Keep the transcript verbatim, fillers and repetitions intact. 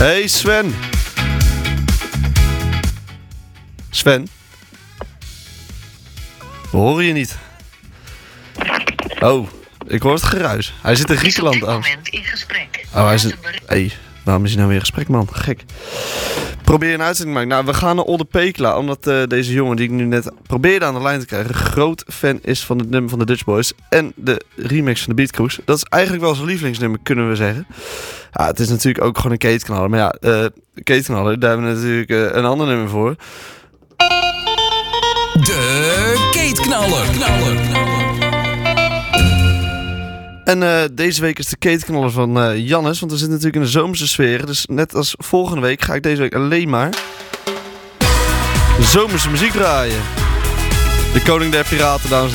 Hey Sven. Sven. We horen je niet. Oh, ik hoor het geruis. Hij zit in Griekenland aan. in gesprek. Oh, hij zit... Hey, waarom is hij nou weer in gesprek, man? Gek. Probeer een uitzending te maken. Nou, we gaan naar Olde Pekela, omdat uh, deze jongen die ik nu net probeerde aan de lijn te krijgen, groot fan is van het nummer van de Dutch Boys en de remix van de Beat Cruise. Dat is eigenlijk wel zijn lievelingsnummer, kunnen we zeggen. Ja, het is natuurlijk ook gewoon een ketenknaller. Maar ja, uh, ketenknaller, daar hebben we natuurlijk uh, een ander nummer voor. De ketenknaller. Knaller. En uh, deze week is de ketenknaller van uh, Jannes, want we zitten natuurlijk in de zomerse sfeer. Dus net als volgende week ga ik deze week alleen maar zomerse muziek draaien. De koning der piraten, dames en